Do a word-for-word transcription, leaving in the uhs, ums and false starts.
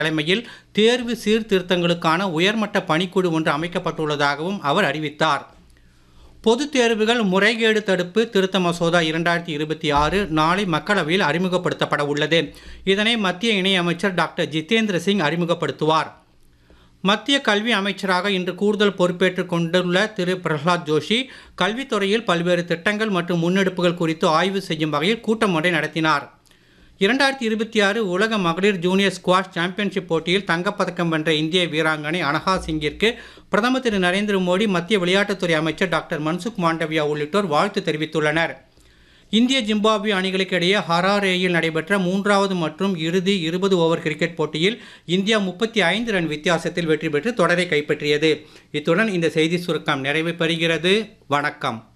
தலைமையில் தேர்வு சீர்திருத்தங்களுக்கான உயர்மட்ட பணிக்குழு ஒன்று அமைக்கப்பட்டுள்ளதாகவும் அவர் அறிவித்தார். பொதுத் தேர்வுகள் முறைகேடு தடுப்பு திருத்த மசோதா இரண்டாயிரத்தி இருபத்தி ஆறு நாளை மக்களவையில் அறிமுகப்படுத்தப்பட உள்ளது. இதனை மத்திய இணையமைச்சர் டாக்டர் ஜிதேந்திர சிங் அறிமுகப்படுத்துவார். மத்திய கல்வி அமைச்சராக இன்று கூடுதல் பொறுப்பேற்றுக் கொண்டுள்ள திரு பிரஹ்லாத் ஜோஷி கல்வித்துறையில் பல்வேறு திட்டங்கள் மற்றும் முன்னெடுப்புகள் குறித்து ஆய்வு செய்யும் வகையில் கூட்டம் ஒன்றை நடத்தினார். இரண்டாயிரத்தி இருபத்தி ஆறு உலக மகளிர் ஜூனியர் ஸ்குவாஷ் சாம்பியன்ஷிப் போட்டியில் தங்கப்பதக்கம் வென்ற இந்திய வீராங்கனை அனஹா சிங்கிற்கு பிரதமர் திரு நரேந்திர மோடி, மத்திய விளையாட்டுத்துறை அமைச்சர் டாக்டர் மன்சுக் மாண்டவியா உள்ளிட்டோர் வாழ்த்து தெரிவித்துள்ளனர். இந்திய ஜிம்பாப்வே அணிகளுக்கு இடையே ஹராரேயில் நடைபெற்ற மூன்றாவது மற்றும் இறுதி இருபது ஓவர் கிரிக்கெட் போட்டியில் இந்தியா முப்பத்தி ஐந்து ரன் வித்தியாசத்தில் வெற்றி பெற்று தொடரை கைப்பற்றியது. இத்துடன் இந்த செய்தி சுருக்கம் நிறைவு பெறுகிறது. வணக்கம்.